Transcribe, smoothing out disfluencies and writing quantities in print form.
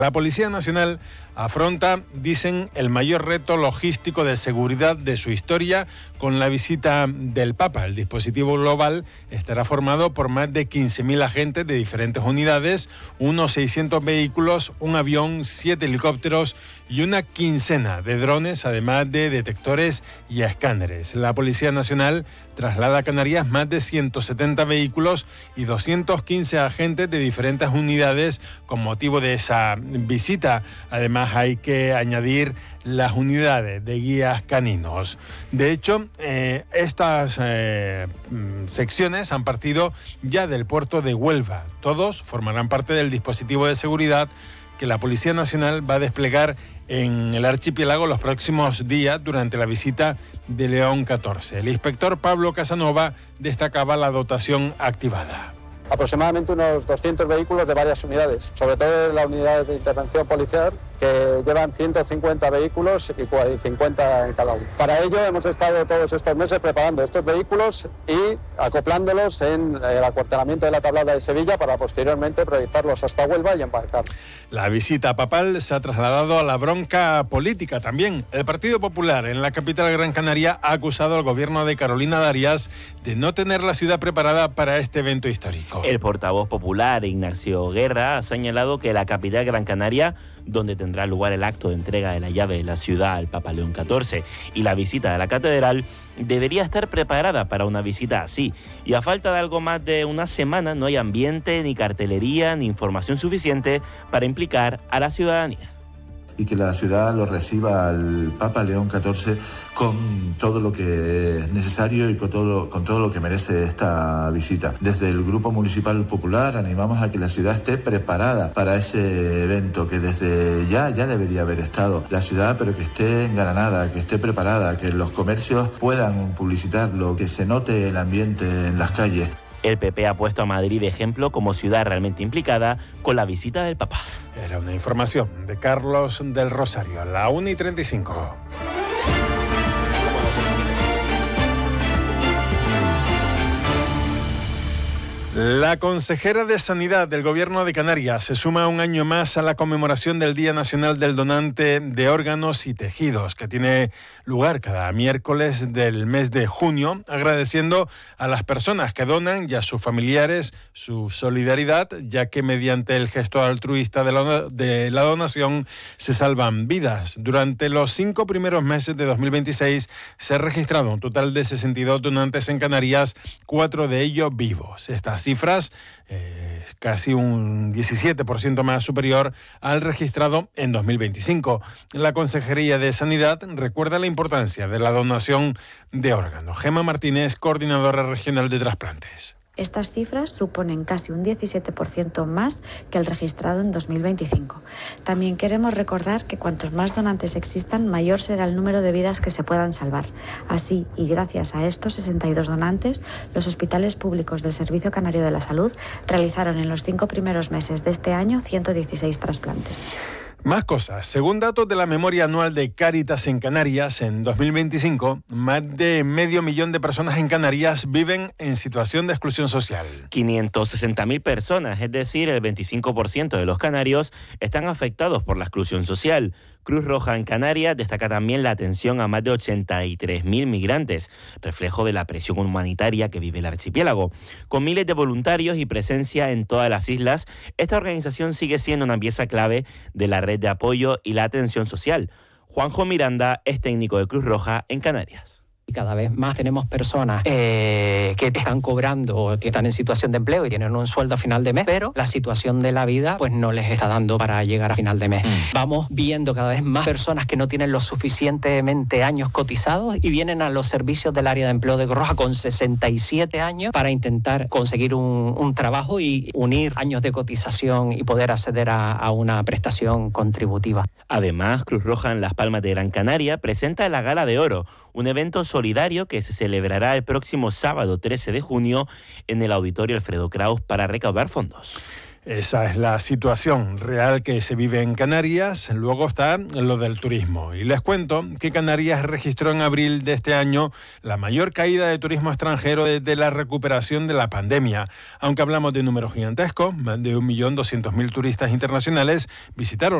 La Policía Nacional afronta, dicen, el mayor reto logístico de seguridad de su historia con la visita del Papa. El dispositivo global estará formado por más de 15.000 agentes de diferentes unidades, unos 600 vehículos, un avión, 7 helicópteros y una quincena de drones, además de detectores y escáneres. La Policía Nacional traslada a Canarias más de 170 vehículos y 215 agentes de diferentes unidades con motivo de esa visita. Además, hay que añadir las unidades de guías caninos. De hecho, estas secciones han partido ya del puerto de Huelva. Todos formarán parte del dispositivo de seguridad que la Policía Nacional va a desplegar en el archipiélago los próximos días durante la visita de León XIV. El inspector Pablo Casanova destacaba la dotación activada. Aproximadamente unos 200 vehículos de varias unidades, sobre todo la unidad de intervención policial, que llevan 150 vehículos y 50 en cada uno. Para ello hemos estado todos estos meses preparando estos vehículos y acoplándolos en el acuartelamiento de la Tablada de Sevilla para posteriormente proyectarlos hasta Huelva y embarcar. La visita papal se ha trasladado a la bronca política también. El Partido Popular en la capital Gran Canaria ha acusado al gobierno de Carolina Darias de no tener la ciudad preparada para este evento histórico. El portavoz popular Ignacio Guerra ha señalado que la capital Gran Canaria, donde tendrá lugar el acto de entrega de la llave de la ciudad al Papa León XIV y la visita de la catedral, debería estar preparada para una visita así. Y a falta de algo más de una semana no hay ambiente, ni cartelería, ni información suficiente para implicar a la ciudadanía. Y que la ciudad lo reciba al Papa León XIV con todo lo que es necesario y con todo lo que merece esta visita. Desde el Grupo Municipal Popular animamos a que la ciudad esté preparada para ese evento, que desde ya debería haber estado la ciudad, pero que esté engalanada, que esté preparada, que los comercios puedan publicitarlo, que se note el ambiente en las calles. El PP ha puesto a Madrid de ejemplo como ciudad realmente implicada con la visita del Papa. Era una información de Carlos del Rosario, la 1:35. La consejera de Sanidad del Gobierno de Canarias se suma un año más a la conmemoración del Día Nacional del Donante de Órganos y Tejidos, que tiene lugar cada miércoles del mes de junio, agradeciendo a las personas que donan y a sus familiares su solidaridad, ya que mediante el gesto altruista de la donación se salvan vidas. Durante los 5 primeros meses de 2026 se ha registrado un total de 62 donantes en Canarias, 4 de ellos vivos. Estas cifras, casi un 17% más superior al registrado en 2025. La Consejería de Sanidad recuerda la importancia de la donación de órganos. Gemma Martínez, coordinadora regional de trasplantes. Estas cifras suponen casi un 17% más que el registrado en 2025. También queremos recordar que cuantos más donantes existan, mayor será el número de vidas que se puedan salvar. Así, y gracias a estos 62 donantes, los hospitales públicos del Servicio Canario de la Salud realizaron en los 5 primeros meses de este año 116 trasplantes. Más cosas. Según datos de la memoria anual de Cáritas en Canarias, en 2025, más de 500.000 de personas en Canarias viven en situación de exclusión social. 560.000 personas, es decir, el 25% de los canarios, están afectados por la exclusión social. Cruz Roja en Canarias destaca también la atención a más de 83.000 migrantes, reflejo de la presión humanitaria que vive el archipiélago. Con miles de voluntarios y presencia en todas las islas, esta organización sigue siendo una pieza clave de la red de apoyo y la atención social. Juanjo Miranda es técnico de Cruz Roja en Canarias. Cada vez más tenemos personas que están cobrando o que están en situación de empleo y tienen un sueldo a final de mes, pero la situación de la vida pues no les está dando para llegar a final de mes. Vamos viendo cada vez más personas que no tienen lo suficientemente años cotizados y vienen a los servicios del área de empleo de Cruz Roja con 67 años para intentar conseguir un trabajo y unir años de cotización y poder acceder a una prestación contributiva. Además, Cruz Roja en Las Palmas de Gran Canaria presenta la Gala de Oro, un evento solidario que se celebrará el próximo sábado 13 de junio en el Auditorio Alfredo Kraus para recaudar fondos. Esa es la situación real que se vive en Canarias. Luego está lo del turismo. Y les cuento que Canarias registró en abril de este año la mayor caída de turismo extranjero desde la recuperación de la pandemia. Aunque hablamos de números gigantescos, más de 1.200.000 turistas internacionales visitaron